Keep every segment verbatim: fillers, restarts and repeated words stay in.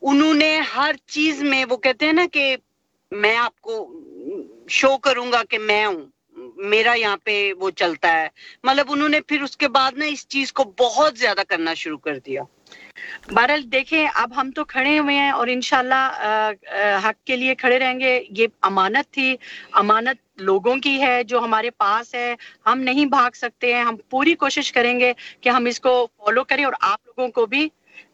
انہوں نے ہر چیز میں وہ کہتے ہیں نا کہ میں آپ کو شو کروں گا کہ میں ہوں، میرا یہاں پہ وہ چلتا ہے، مطلب انہوں نے پھر اس کے بعد نا اس چیز کو بہت زیادہ کرنا شروع کر دیا۔ بہرحال دیکھیں اب ہم تو کھڑے ہوئے ہیں اور انشاءاللہ حق کے لیے کھڑے رہیں گے۔ یہ امانت تھی، امانت لوگوں کی ہے جو ہمارے پاس ہے، ہم نہیں بھاگ سکتے ہیں، ہم پوری کوشش کریں گے کہ ہم اس کو فالو کریں اور آپ لوگوں کو بھی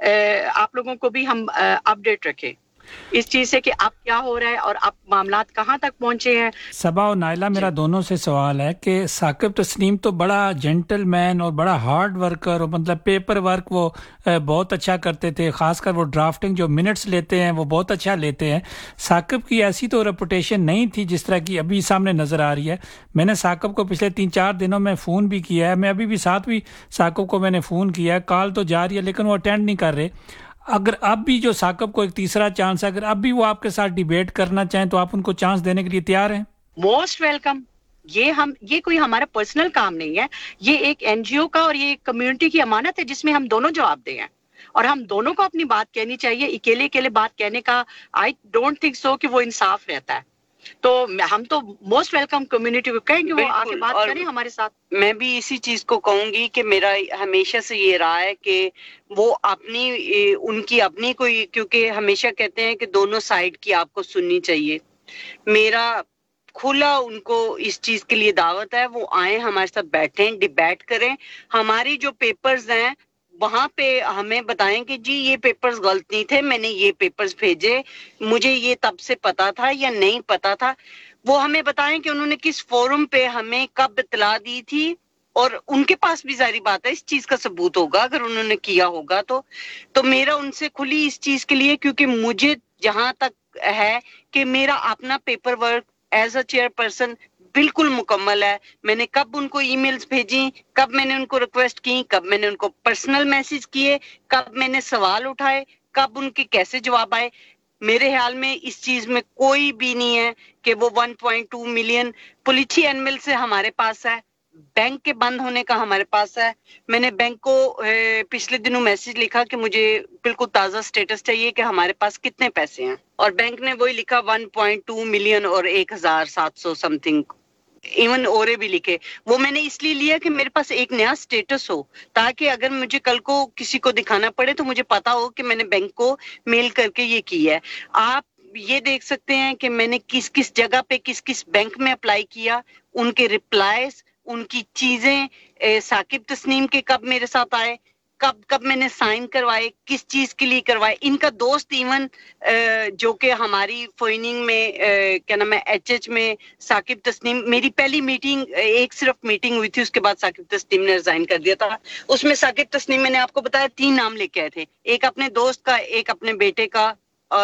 آپ لوگوں کو بھی ہم اپڈیٹ رکھیں اس چیز سے کہ اب کیا ہو رہا ہے اور اب معاملات کہاں تک پہنچے ہیں۔ صبا اور نائلہ میرا دونوں سے سوال ہے کہ ثاقب تسنیم تو بڑا جینٹل مین اور بڑا ہارڈ ورکر اور مطلب پیپر ورک وہ بہت اچھا کرتے تھے، خاص کر وہ ڈرافٹنگ جو منٹس لیتے ہیں وہ بہت اچھا لیتے ہیں۔ ثاقب کی ایسی تو ریپوٹیشن نہیں تھی جس طرح کی ابھی سامنے نظر آ رہی ہے۔ میں نے ثاقب کو پچھلے تین چار دنوں میں فون بھی کیا ہے، میں ابھی بھی ساتھ بھی ثاقب کو میں نے فون کیا ہے، کال تو جا رہی ہے لیکن وہ اٹینڈ نہیں کر رہے۔ اگر اب بھی جو ثاقب کو ایک تیسرا چانس ہے، اگر اب بھی وہ آپ کے ساتھ ڈیبیٹ کرنا چاہیں تو آپ ان کو چانس دینے کے لیے تیار ہیں؟ Most welcome. یہ ہم یہ کوئی ہمارا پرسنل کام نہیں ہے، یہ ایک این جی او کا اور یہ ایک کمیونٹی کی امانت ہے جس میں ہم دونوں جواب دیں ہیں اور ہم دونوں کو اپنی بات کہنی چاہیے۔ اکیلے اکیلے بات کہنے کا آئی ڈونٹ تھنک سو کہ وہ انصاف رہتا ہے، تو ہم تو موسٹ ویلکم کمیونٹی کو کہیں گے وہ آ کے بات کریں ہمارے ساتھ۔ میں بھی اسی چیز کو کہوں گی کہ میرا ہمیشہ سے یہ رہا ہے کہ وہ اپنی ان کی اپنی کوئی، کیونکہ ہمیشہ کہتے ہیں کہ دونوں سائیڈ کی آپ کو سننی چاہیے۔ میرا کھلا ان کو اس چیز کے لیے دعوت ہے، وہ آئیں ہمارے ساتھ بیٹھیں، ڈیبیٹ کریں، ہماری جو پیپرز ہیں وہاں پہ ہمیں بتائیں کہ جی یہ پیپرز غلط نہیں تھے، میں نے یہ پیپرز بھیجے، مجھے یہ تب سے پتا تھا یا نہیں پتا تھا۔ وہ ہمیں بتائیں کہ انہوں نے کس فورم پہ ہمیں کب اطلاع دی تھی، اور ان کے پاس بھی ظاہری بات ہے اس چیز کا ثبوت ہوگا اگر انہوں نے کیا ہوگا تو تو میرا ان سے کھلی اس چیز کے لیے، کیونکہ مجھے جہاں تک ہے کہ میرا اپنا paper work as a chair person بالکل مکمل ہے۔ میں نے کب ان کو ای میلز بھیجی، کب میں نے ان کو ریکویسٹ کی، کب میں نے ان کو پرسنل میسج کیے، کب میں نے سوال اٹھائے، کب ان کے کیسے جواب آئے۔ میرے خیال میں اس چیز میں کوئی بھی نہیں ہے کہ وہ one point two million پولیٹھی animal سے ہمارے پاس ہے، بینک کے بند ہونے کا ہمارے پاس ہے۔ میں نے بینک کو پچھلے دنوں میسج لکھا کہ مجھے بالکل تازہ سٹیٹس چاہیے کہ ہمارے پاس کتنے پیسے ہیں، اور بینک نے وہی لکھا ون پوائنٹ ٹو ملین اور ایک ہزار سات سو سم تھنگ، ایون اورے بھی لکھے۔ وہ میں نے اس لیے لیا کہ میرے پاس ایک نیا سٹیٹس ہو، تاکہ اگر مجھے کل کو کسی کو دکھانا پڑے تو مجھے پتا ہو کہ میں نے بینک کو میل کر کے یہ کی ہے۔ آپ یہ دیکھ سکتے ہیں کہ میں نے کس کس جگہ پہ کس کس بینک میں اپلائی کیا، ان کے ریپلائز، ان کی چیزیں، ثاقب تسنیم کے کب میرے ساتھ آئے، کب کب میں نے سائن کروائے، کس چیز کے لیے کروائے۔ ان کا دوست ایون جو کہ ہماری فوائننگ میں کیا نام ہے ایچ ایچ میں ثاقب تسنیم، میری پہلی میٹنگ ایک صرف میٹنگ ہوئی تھی، اس کے بعد ثاقب تسنیم نے ریزائن کر دیا تھا۔ اس میں ثاقب تسنیم میں نے آپ کو بتایا تین نام لے کے آئے تھے، ایک اپنے دوست کا، ایک اپنے بیٹے کا،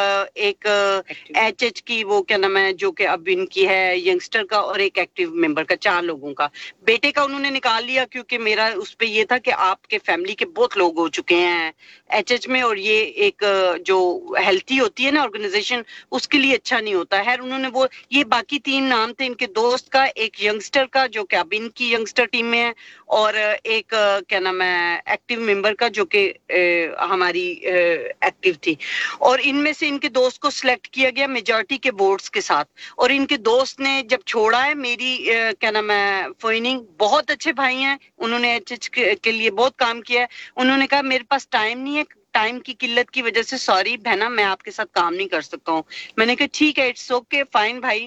ایک ایچ ایچ کی وہ کیا نام ہے جو کہ اب ان کی ہے ینگسٹر کا، اور ایک ایکٹیو ممبر کا، چار لوگوں کا۔ بیٹے کا انہوں نے نکال لیا کیونکہ میرا اس پہ یہ تھا کہ آپ کے فیملی کے بہت لوگ ہو چکے ہیں ایچ ایچ میں، اور یہ ایک جو ہیلتھی ہوتی ہے نا آرگنائزیشن، اس کے لیے اچھا نہیں ہوتا ہے۔ انہوں نے وہ یہ باقی تین نام تھے ان کے دوست کا، ایک ینگسٹر کا جو کہ اب ان کی ینگسٹر ٹیم میں ہے، اور ایک کیا نام ہے ایکٹیو ممبر کا جو کہ ہماری ایکٹیو تھی۔ اور ان میں سے ان کے دوست کو سلیکٹ کیا گیا میجورٹی کے ووٹس کے ساتھ، اور ان کے دوست نے جب چھوڑا ہے میری کیا نام ہے فوائننگ، بہت اچھے بھائی ہیں، انہوں نے ایچ ایچ کے لیے بہت کام کیا ہے۔ انہوں نے کہا میرے پاس ٹائم نہیں ہے، ٹائم کی قلت کی وجہ سے سوری بہنا میں آپ کے ساتھ کام نہیں کر سکتا ہوں۔ میں نے کہا ٹھیک ہے اٹس اوکے فائن بھائی،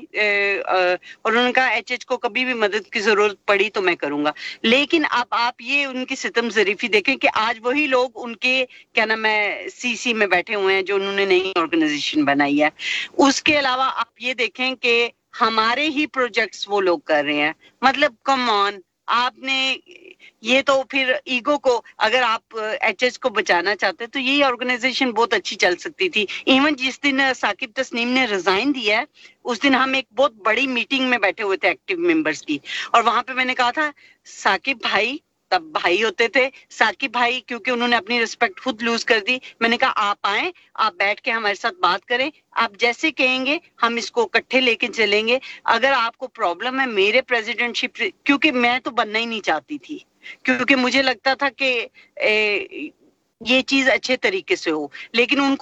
اور انہوں نے کہا ایچ ایچ کو کبھی بھی مدد کی ضرورت پڑی تو میں کروں گا۔ لیکن اب آپ یہ ان کی ستم ظریفی دیکھیں کہ آج وہی لوگ ان کے کیا نام ہے سی سی میں بیٹھے ہوئے ہیں جو انہوں نے نئی آرگنائزیشن بنائی ہے۔ اس کے علاوہ آپ یہ دیکھیں کہ ہمارے ہی پروجیکٹس وہ لوگ کر رہے ہیں، مطلب کم آن، آپ نے یہ تو پھر ایگو کو اگر آپ ایچ ایچ کو بچانا چاہتے تو یہی آرگنائزیشن بہت اچھی چل سکتی تھی۔ ایون جس دن ثاقب تسنیم نے ریزائن دیا ہے اس دن ہم ایک بہت بڑی میٹنگ میں بیٹھے ہوئے تھے ایکٹیو ممبرز کی، اور وہاں پہ میں نے کہا تھا ثاقب بھائی، تب بھائی ہوتے تھے، ثاقب بھائی کیونکہ انہوں نے اپنی رسپیکٹ خود لوز کر دی، میں نے کہا آپ آئیں، آپ بیٹھ کے ہمارے ساتھ بات کریں، آپ جیسے کہیں گے ہم اس کو اکٹھے لے کے چلیں گے۔ اگر آپ کو پرابلم ہے میرے پریزیڈنٹ شپ، کیونکہ میں تو بننا ہی نہیں چاہتی تھی، کیونکہ مجھے لگتا تھا کہ یہ چیز اچھے طریقے سے ہو، لیکن ان کو